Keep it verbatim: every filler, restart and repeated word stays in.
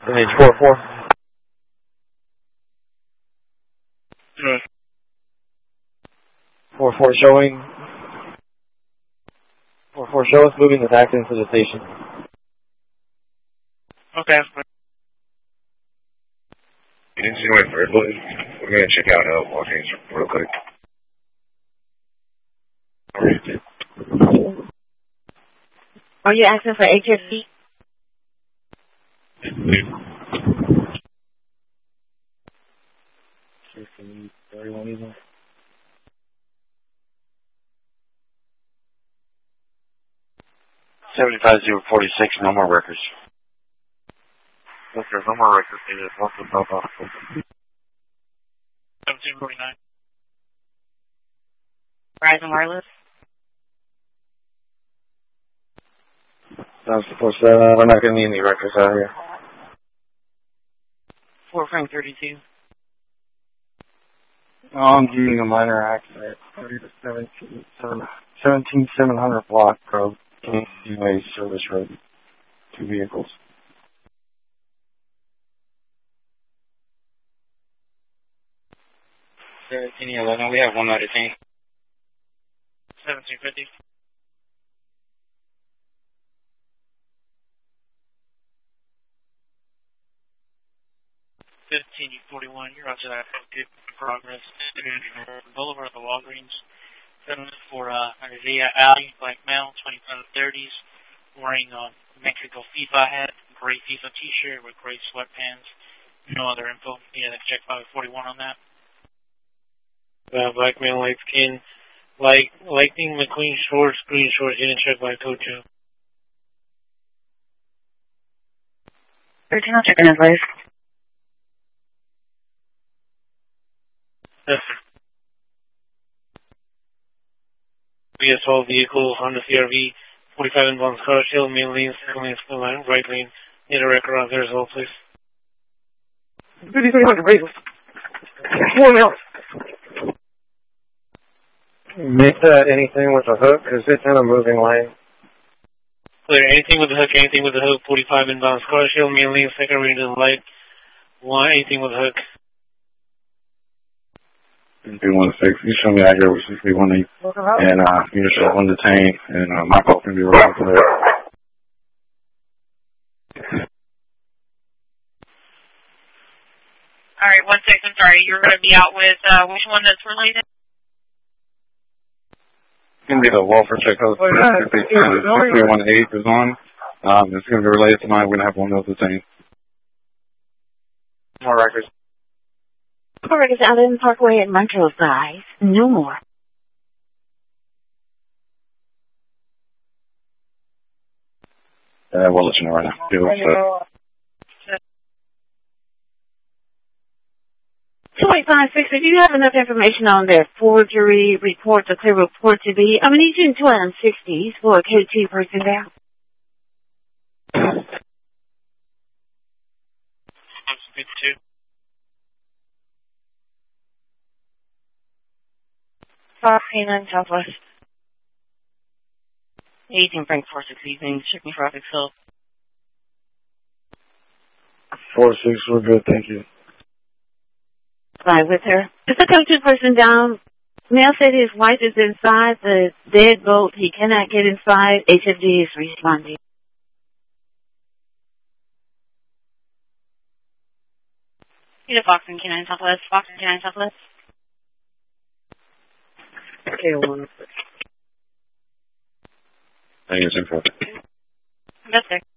N H four four. Sure. four four showing. four four show us moving the taxi into the station. Okay. You didn't see my third button? We're going to check out uh, Walgreens real quick. Are you asking for H F D? seventy-five zero forty-six, no more records. Okay, no more records needed. What's the top off? seventeen forty-nine. Verizon Wireless? Sounds supposed to, uh, we're not going to need any records out here. four Frank thirty-two. Oh, I'm doing a minor accident. thirty to seventeen, seventeen seven hundred block probe. Anyway, service road. Two vehicles. seventeen eleven, we have one out of ten. seventeen fifty. fifteen forty-one, you're onto that. Good progress. Boulevard, the Walgreens. seven for uh, Isaiah Alley, black male, twenty-five thirties, wearing a Mexico FIFA hat, gray FIFA t-shirt with gray sweatpants. No other info. Yeah, check five forty-one on that. Uh, black male, light skin, light, lightning McQueen shorts, green shorts, didn't check by code two. thirteen, I'll check in his list. Yes, sir. We have twelve vehicles on the C R V, forty-five inbound car shield, main lane, second lane, split line, right lane. Need a record on there as well, please. fifty-three hundred vehicles. Four mil. Make that anything with a hook, because it's in a moving lane. Clear. Anything with the hook, anything with the hook, forty-five inbound car shield, main lane, second lane to the light. One, anything with the hook. three one six, you show me out here with six three one eight, and uh, you just show one detained, and uh, my call can be right for there. All right, one second, sorry. You're going to be out with uh, which one that's related? It's going to be the Walford check host. six three one eight is on. Um, it's going to be related tonight. We're going to have one of those detained. More records. Correct, it's Allen Parkway at Montrose, guys. No more. Uh, we'll let you know right now. Do it, so. two eight five six, if you have enough information on their forgery report to clear report to be, I'm going to need you in two M sixties for a K two person down. Good too. Five Canaan Southwest. eighteen Frank four six evening. Check me traffic fill. four six, we're good, thank you. Fine with her. Just a go to person down. Male said his wife is inside the deadbolt. He cannot get inside. H F D is responding. Either Fox and Canaan Southwest. Fox and Canaan Southwest. Okay, one. Thank you, Jim. That's there.